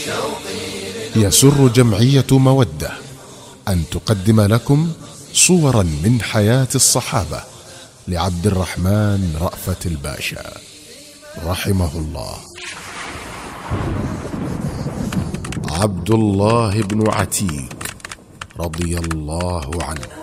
يسر جمعية مودة أن تقدم لكم صورا من حياة الصحابة لعبد الرحمن رأفت الباشا رحمه الله. عبد الله بن عتيك رضي الله عنه.